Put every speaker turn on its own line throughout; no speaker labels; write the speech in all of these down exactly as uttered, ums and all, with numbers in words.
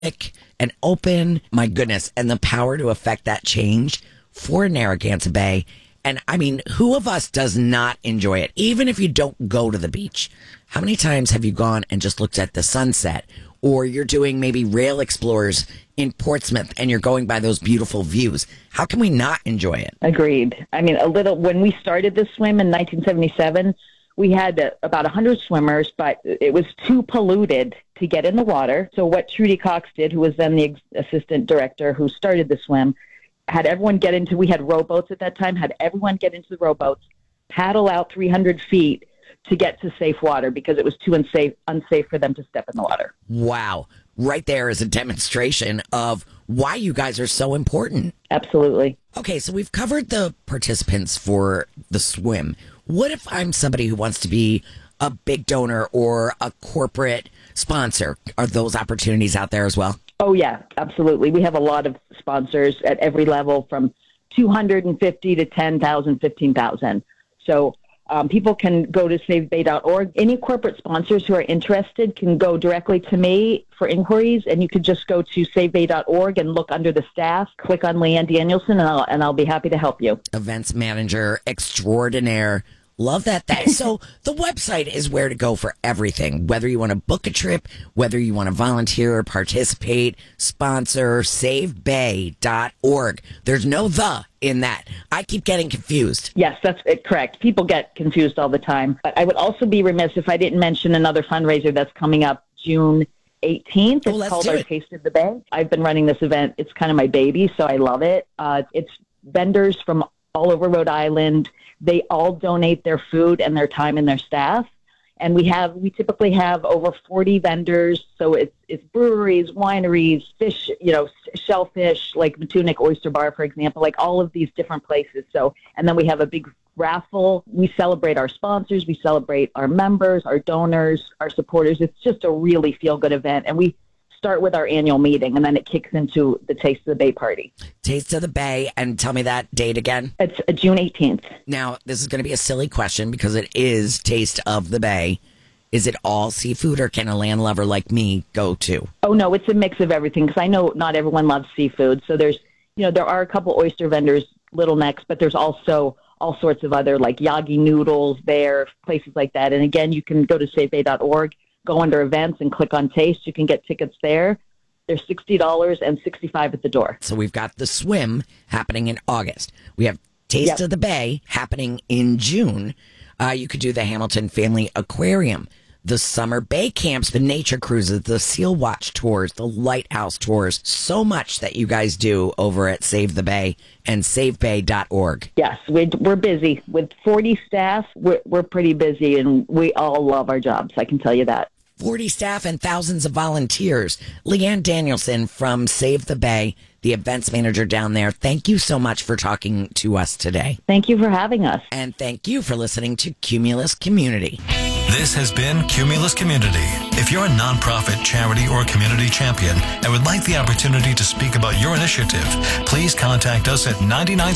and open, my goodness, and the power to affect that change for Narragansett Bay. And I mean, who of us does not enjoy it? Even if you don't go to the beach, how many times have you gone and just looked at the sunset? Or you're doing maybe rail explorers in Portsmouth and you're going by those beautiful views. How can we not enjoy it?
Agreed. I mean, a little, when we started this swim in nineteen seventy-seven, we had uh, about one hundred swimmers, but it was too polluted to get in the water. So what Trudy Cox did, who was then the ex- assistant director who started the swim, had everyone get into, we had rowboats at that time, had everyone get into the rowboats, paddle out three hundred feet to get to safe water because it was too unsafe unsafe for them to step in the water.
Wow. Right there is a demonstration of why you guys are so important.
Absolutely.
Okay, so we've covered the participants for the swim. What if I'm somebody who wants to be a big donor or a corporate sponsor? Are those opportunities out there as well?
Oh, yeah, absolutely. We have a lot of sponsors at every level from two hundred fifty to ten thousand, fifteen thousand. So um, people can go to save bay dot org. Any corporate sponsors who are interested can go directly to me for inquiries, and you could just go to save bay dot org and look under the staff, click on Leanne Danielson, and I'll, and I'll be happy to help you.
Events manager extraordinaire. Love that. That so the website is where to go for everything, whether you want to book a trip, whether you want to volunteer or participate, sponsor, save bay dot org. There's no the in that. I keep getting confused.
Yes, that's it, correct. People get confused all the time. But I would also be remiss if I didn't mention another fundraiser that's coming up June eighteenth. It's
oh,
called Our Taste of the Bay. I've been running this event. It's kind of my baby, so I love it. Uh, it's vendors from all over Rhode Island. They all donate their food and their time and their staff. And we have, we typically have over forty vendors. So it's, it's breweries, wineries, fish, you know, shellfish, like Matunic Oyster Bar, for example, like all of these different places. So, and then we have a big raffle. We celebrate our sponsors. We celebrate our members, our donors, our supporters. It's just a really feel-good event. And we start with our annual meeting, and then it kicks into the Taste of the Bay party.
Taste of the Bay, and tell me that date again.
It's uh, June eighteenth.
Now, this is going to be a silly question because it is Taste of the Bay. Is it all seafood, or can a land lover like me go too?
Oh, no, it's a mix of everything because I know not everyone loves seafood. So there's, you know, there are a couple oyster vendors, Little Necks, but there's also all sorts of other like Yagi noodles there, places like that. And again, you can go to save bay dot org. Go under events and click on taste. You can get tickets there. They're sixty dollars and sixty-five dollars at the door.
So we've got the swim happening in August. We have Taste
yep.
of the Bay happening in June. Uh, you could do the Hamilton Family Aquarium, the summer bay camps, the nature cruises, the seal watch tours, the lighthouse tours. So much that you guys do over at Save the Bay and save bay dot org.
Yes, we're, we're busy. With forty staff, we're, we're pretty busy, and we all love our jobs, I can tell you that.
forty staff and thousands of volunteers. Leanne Danielson from Save the Bay, the events manager down there. Thank you so much for talking to us today.
Thank you for having us.
And thank you for listening to Cumulus Community.
This has been Cumulus Community. If you're a nonprofit, charity, or community champion and would like the opportunity to speak about your initiative, please contact us at ninety-nine.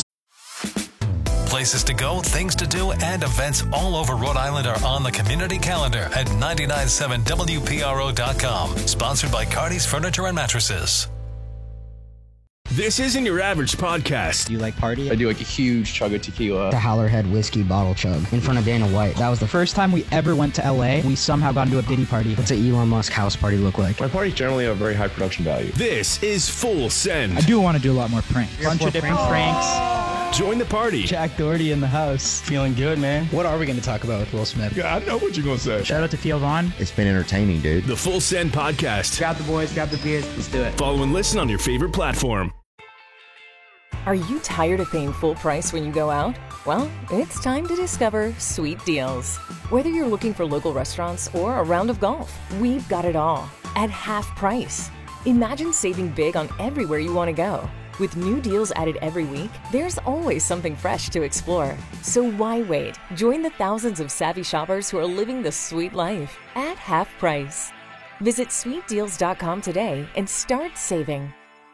Places to go, things to do, and events all over Rhode Island are on the community calendar at nine nine seven W P R O dot com. Sponsored by Cardi's Furniture and Mattresses.
This isn't your average podcast.
Do you like party?
I do like a huge chug of tequila.
The Howlerhead whiskey bottle chug in front of Dana White. That was the
first time we ever went to L A. We somehow got into a Diddy party.
What's an Elon Musk house party look like?
My parties generally have a very high production value.
This is Full Send.
I do want to do a lot more pranks. Bunch of different pranks. pranks.
Join the party.
Jack Doherty in the house.
Feeling good, man. What are we going to talk about with Will Smith?
Yeah, I know what you're going to say.
Shout out to Theo Vaughn.
It's been entertaining, dude.
The Full Send podcast.
Grab the boys, grab the beers. Let's do it.
Follow and listen on your favorite platform.
Are you tired of paying full price when you go out? Well, it's time to discover Sweet Deals. Whether you're looking for local restaurants or a round of golf, we've got it all at half price. Imagine saving big on everywhere you want to go. With new deals added every week, there's always something fresh to explore. So why wait? Join the thousands of savvy shoppers who are living the sweet life at half price. Visit sweet deals dot com today and start saving.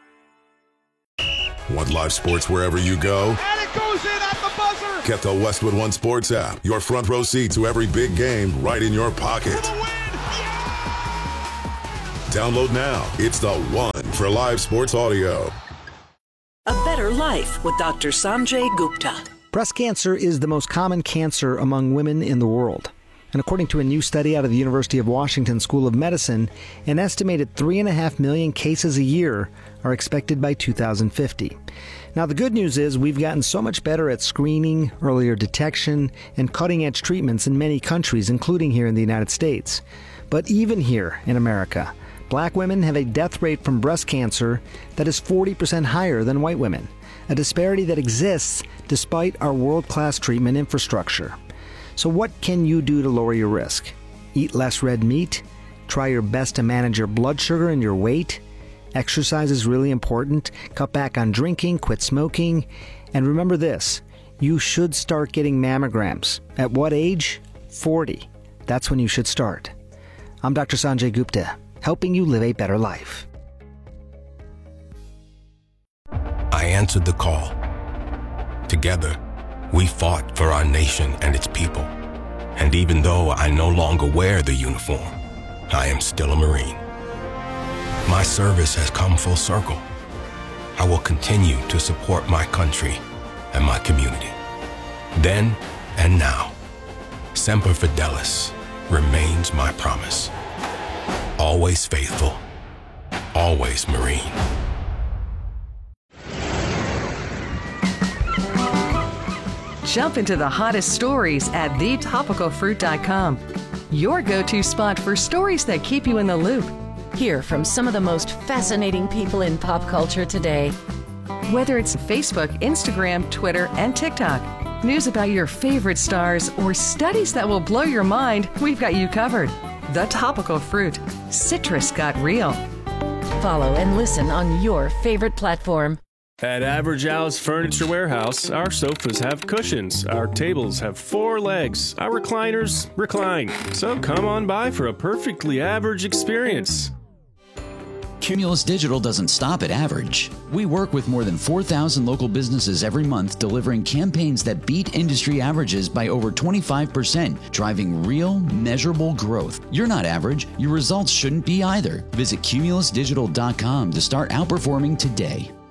Want live sports wherever you go?
And it goes in at the buzzer!
Get the Westwood One Sports app. Your front row seat to every big game right in your pocket. Download now. It's the one for live sports audio.
A Better Life with Doctor Sanjay Gupta.
Breast cancer is the most common cancer among women in the world. And according to a new study out of the University of Washington School of Medicine, an estimated three and a half million cases a year are expected by two thousand fifty. Now, the good news is we've gotten so much better at screening, earlier detection, and cutting-edge treatments in many countries, including here in the United States. But even here in America, black women have a death rate from breast cancer that is forty percent higher than white women, a disparity that exists despite our world-class treatment infrastructure. So what can you do to lower your risk? Eat less red meat? Try your best to manage your blood sugar and your weight? Exercise is really important. Cut back on drinking, quit smoking. And remember this, you should start getting mammograms. At what age? forty. That's when you should start. I'm Doctor Sanjay Gupta, helping you live a better life.
I answered the call. Together, we fought for our nation and its people. And even though I no longer wear the uniform, I am still a Marine. My service has come full circle. I will continue to support my country and my community. Then and now, Semper Fidelis remains my promise. Always faithful, always Marine.
Jump into the hottest stories at the topical fruit dot com. Your go-to spot for stories that keep you in the loop.
Hear from some of the most fascinating people in pop culture today.
Whether it's Facebook, Instagram, Twitter, and TikTok, news about your favorite stars, or studies that will blow your mind, we've got you covered. The Topical Fruit. Citrus got real.
Follow and listen on your favorite platform.
At Average Al's Furniture Warehouse, our sofas have cushions, our tables have four legs, our recliners recline. So come on by for a perfectly average experience.
Cumulus Digital doesn't stop at average. We work with more than four thousand local businesses every month, delivering campaigns that beat industry averages by over twenty-five percent, driving real, measurable growth. You're not average. Your results shouldn't be either. Visit cumulus digital dot com to start outperforming today.